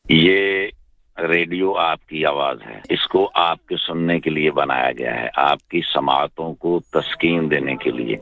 یہ ریڈیو آپ کی آواز ہے، اس کو آپ کے سننے کے لیے بنایا گیا ہے، آپ کی سماعتوں کو تسکین دینے کے لیے۔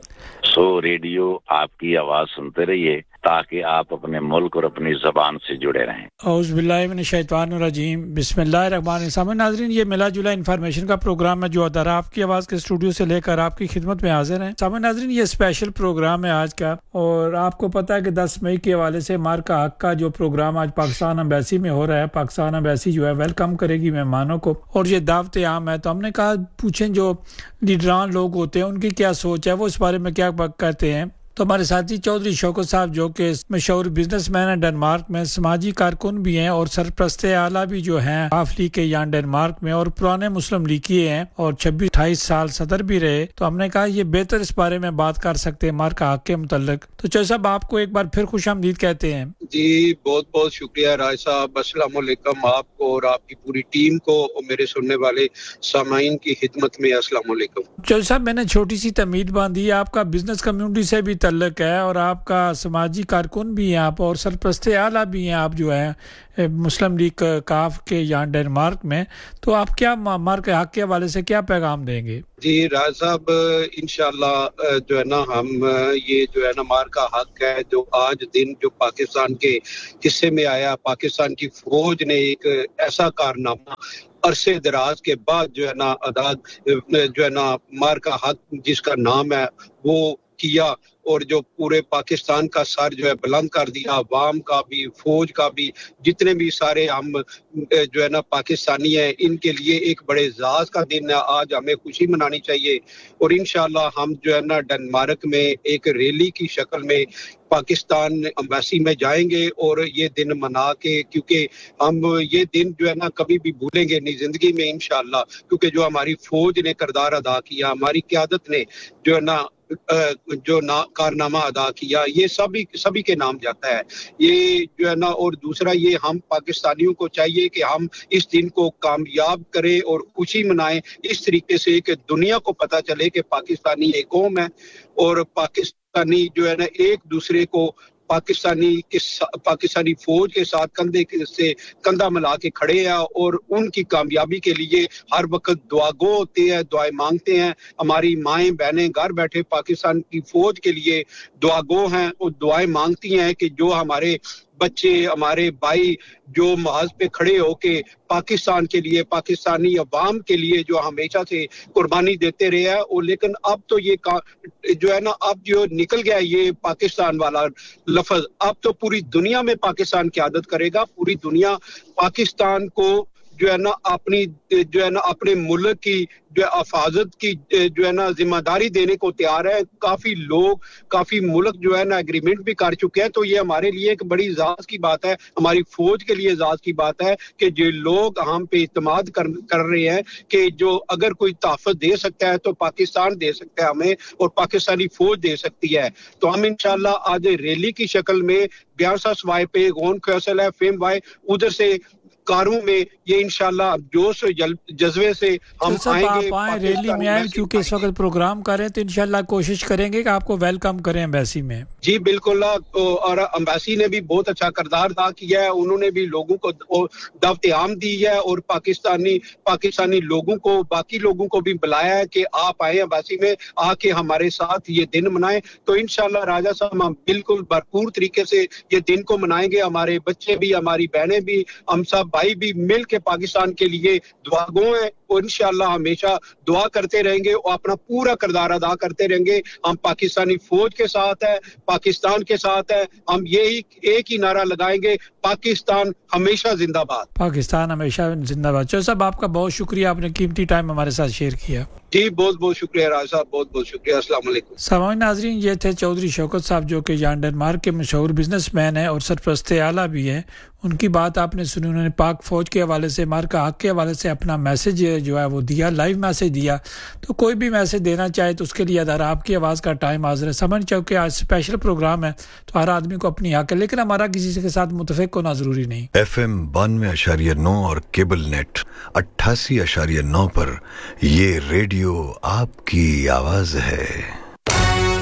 ریڈیو آپ کی آواز سنتے رہیے تاکہ آپ اپنے ملک اور اپنی زبان سے جڑے رہیں۔ اعوذ باللہ من الشیطان الرجیم، بسم اللہ الرحمن الرحیم۔ ناظرین، یہ ملا جلا انفارمیشن کا پروگرام ہے جو ادارہ آپ کی آواز کے اسٹوڈیو سے لے کر آپ کی خدمت میں حاضر ہیں۔ ناظرین، یہ اسپیشل پروگرام ہے آج کا، اور آپ کو پتہ ہے کہ 10 مئی کے حوالے سے مارکا حق کا جو پروگرام آج پاکستان ایمبیسی میں ہو رہا ہے، پاکستان ایمبیسی جو ہے ویلکم کرے گی مہمانوں کو، اور یہ دعوت عام ہے۔ تو ہم نے کہا پوچھیں جو لیڈران لوگ ہوتے ہیں ان کی کیا سوچ ہے، وہ اس بارے میں کیا کہتے ہیں۔ تو ہمارے ساتھی چودھری شوکت صاحب جو کہ مشہور بزنس مین ہیں ڈنمارک میں، سماجی کارکن بھی ہیں اور سرپرست اعلیٰ بھی جو ہیں کاف لیگ کے یہاں ڈنمارک میں، اور پرانے مسلم لیگی ہیں اور 26-28 سال صدر بھی رہے۔ تو ہم نے کہا یہ بہتر اس بارے میں بات کر سکتے ہیں مارکا حق کے متعلق۔ تو چودھری صاحب، آپ کو ایک بار پھر خوش آمدید کہتے ہیں۔ جی بہت بہت شکریہ راج صاحب، السلام علیکم آپ کو اور آپ کی پوری ٹیم کو، اور میرے سننے والے سامعین کی خدمت میں السلام علیکم۔ چودھری صاحب، میں نے چھوٹی سی تمہید باندھی، آپ کا بزنس کمیونٹی سے بھی تعلق ہے اور آپ کا سماجی کارکن بھی ہیں آپ، اور سرپرست اعلیٰ بھی ہیں آپ جو ہیں مسلم لیگ کاف کے یہاں ڈنمارک میں۔ تو آپ کیا مارکا حق کے حوالے سے کیا پیغام دیں گے؟ جی راج صاحب، انشاءاللہ جو ہے نا ہم یہ جو ہے نا مارکا حق ہے جو آج دن جو پاکستان کے حصے میں آیا، پاکستان کی فوج نے ایک ایسا کارنامہ عرصے دراز کے بعد جو ہے نا جو ہے نا مارکا حق جس کا نام ہے وہ کیا، اور جو پورے پاکستان کا سر جو ہے بلند کر دیا، عوام کا بھی فوج کا بھی، جتنے بھی سارے ہم جو ہے نا پاکستانی ہیں، ان کے لیے ایک بڑے اعزاز کا دن ہے۔ آج ہمیں خوشی منانی چاہیے، اور انشاءاللہ ہم جو ہے نا ڈنمارک میں ایک ریلی کی شکل میں پاکستان ایمبیسی میں جائیں گے اور یہ دن منا کے، کیونکہ ہم یہ دن جو ہے نا کبھی بھی بھولیں گے نہیں زندگی میں انشاءاللہ، کیونکہ جو ہماری فوج نے کردار ادا کیا، ہماری قیادت نے جو ہے نا جو کارنامہ ادا کیا، یہ سبھی کے نام جاتا ہے یہ جو ہے نا۔ اور دوسرا یہ ہم پاکستانیوں کو چاہیے کہ ہم اس دن کو کامیاب کریں اور خوشی منائیں اس طریقے سے کہ دنیا کو پتہ چلے کہ پاکستانی ایک قوم ہے، اور پاکستانی جو ہے نا ایک دوسرے کو پاکستانی فوج کے ساتھ کندھے سے کندھا ملا کے کھڑے ہیں، اور ان کی کامیابی کے لیے ہر وقت دعا گو ہوتے ہیں، دعائیں مانگتے ہیں۔ ہماری مائیں بہنیں گھر بیٹھے پاکستان کی فوج کے لیے دعا گو ہیں اور دعائیں مانگتی ہیں کہ جو ہمارے بچے، ہمارے بھائی جو محاذ پہ کھڑے ہو کے پاکستان کے لیے، پاکستانی عوام کے لیے جو ہمیشہ سے قربانی دیتے رہے ہیں، اور لیکن اب تو یہ جو ہے نا اب جو نکل گیا یہ پاکستان والا لفظ، اب تو پوری دنیا میں پاکستان قیادت کرے گا، پوری دنیا پاکستان کو جو ہے نا اپنے ملک کی جو حفاظت کی جو ہے نا ذمہ داری دینے کو تیار ہے۔ کافی لوگ، کافی ملک جو ہے نا ایگریمنٹ بھی کر چکے ہیں، تو یہ ہمارے لیے ایک بڑی اعزاز کی بات ہے، ہماری فوج کے لیے اعزاز کی بات ہے کہ جو لوگ ہم پہ اعتماد کر رہے ہیں کہ جو اگر کوئی تحفظ دے سکتا ہے تو پاکستان دے سکتا ہے ہمیں، اور پاکستانی فوج دے سکتی ہے۔ تو ہم انشاءاللہ آج ریلی کی شکل میں بیانسا سوائے پہ گون فیصل ہے فیم وائے ادھر سے کاروں میں یہ انشاءاللہ جوش و جذبے سے ہم آئیں گے، آپ آئیں ریلی میں آئیں، کیونکہ اس وقت پروگرام کر رہے ہیں، تو انشاءاللہ کوشش کریں گے کہ آپ کو ویلکم کریں ایمبیسی میں۔ جی بالکل، اور ایمبیسی نے بھی بہت اچھا کردار ادا کیا ہے، انہوں نے بھی لوگوں کو دعوت عام دی ہے، اور پاکستانی لوگوں کو، باقی لوگوں کو بھی بلایا ہے کہ آپ آئیں ایمبیسی میں، آ کے ہمارے ساتھ یہ دن منائیں۔ تو انشاءاللہ راجہ صاحب ہم بالکل بھرپور طریقے سے یہ دن کو منائیں گے، ہمارے بچے بھی، ہماری بہنیں بھی، ہم سب بھائی بھی مل کے پاکستان کے لیے دعا گو ہیں، اور انشاءاللہ ہمیشہ دعا کرتے رہیں گے اور اپنا پورا کردار ادا کرتے رہیں گے۔ ہم پاکستانی فوج کے ساتھ ہیں، پاکستان کے ساتھ ہے، ہم یہی ایک ہی نعرہ لگائیں گے، پاکستان ہمیشہ زندہ باد، پاکستان ہمیشہ زندہ باد۔ چودھری صاحب، آپ کا بہت شکریہ، آپ نے قیمتی ٹائم ہمارے ساتھ شیئر کیا۔ جی بہت بہت شکریہ راج صاحب، بہت بہت شکریہ، السلام علیکم۔ سامعین ناظرین، یہ تھے چودھری شوکت صاحب جو کہ یہاں ڈنمارک کے مشہور بزنس مین ہیں اور سرپرست اعلیٰ بھی ہیں۔ ان کی بات آپ نے سنی، انہوں نے پاک فوج کے حوالے سے، مارکا حق کے حوالے سے اپنا میسج جو ہے وہ دیا، لائیو میسج دیا۔ تو کوئی بھی میسج دینا چاہے تو اس کے لیے ادارہ آپ کی آواز کا ٹائم حاضر ہے۔ سمجھ چاہو آج اسپیشل پروگرام ہے تو ہر آدمی کو اپنی حق ہے، لیکن ہمارا کسی کے ساتھ متفق ہونا ضروری نہیں۔ FM 92.9 اور کیبل نیٹ 88.9 پر یہ ریڈیو آپ کی آواز ہے۔